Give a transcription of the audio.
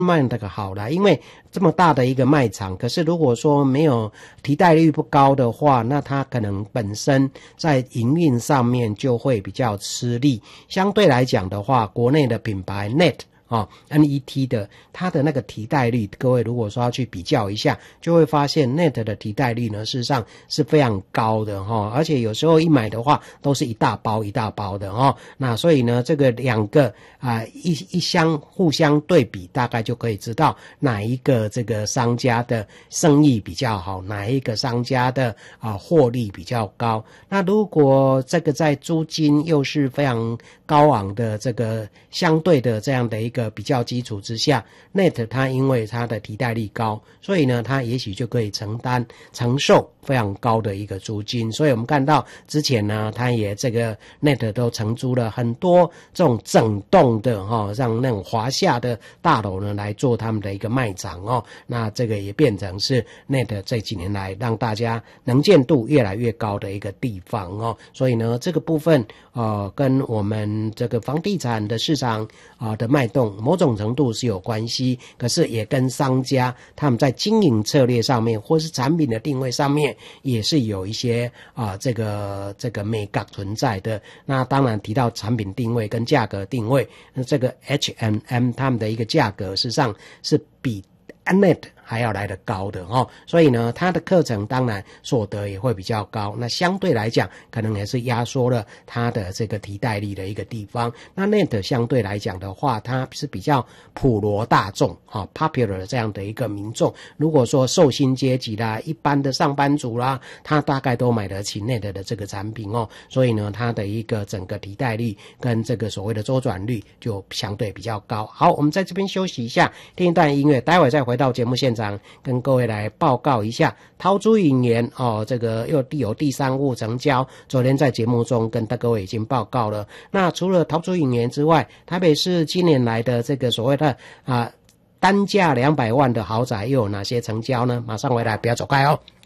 卖那个好啦，因为这么大的一个卖场，可是如果说没有提贷率不高的话，那它可能本身在营运上面就会比较吃力。相对来讲的话，国内的品牌 NET 的它的那个提贷率，各位如果说要去比较一下，就会发现 NET 的提贷率呢，事实上是非常高的而且有时候一买的话都是一大包一大包的那所以呢，这个两个一相互相对比，大概就可以知道哪一个这个商家的生意比较好，哪一个商家的获利比较高。那如果这个在租金又是非常高昂的这个相对的这样的一个比较基础之下， NET 它因为它的提贷率高，所以呢它也许就可以承受非常高的一个租金。所以我们看到之前呢，它也这个 NET 都承租了很多这种整栋的让那种华夏的大楼呢来做他们的一个卖场那这个也变成是 NET 这几年来让大家能见度越来越高的一个地方所以呢这个部分跟我们这个房地产的市场的脉动某种程度是有关系，可是也跟商家他们在经营策略上面或是产品的定位上面也是有一些这个美感存在的。那当然提到产品定位跟价格定位，那这个 H&M 他们的一个价格实际上是比 NET 还要来得高的所以呢它的课程当然所得也会比较高，那相对来讲可能也是压缩了它的这个提贷率的一个地方。那 NET 相对来讲的话，它是比较普罗大众popular 这样的一个民众，如果说受薪阶级啦，一般的上班族啦，他大概都买得起 NET 的这个产品所以呢它的一个整个提贷率跟这个所谓的周转率就相对比较高。好，我们在这边休息一下，听一段音乐，待会再回到节目现场跟各位来报告一下陶朱隐园这个又有第三户成交，昨天在节目中跟各位已经报告了。那除了陶朱隐园之外，台北市今年来的这个所谓的单价200万的豪宅又有哪些成交呢？马上回来，不要走开哦。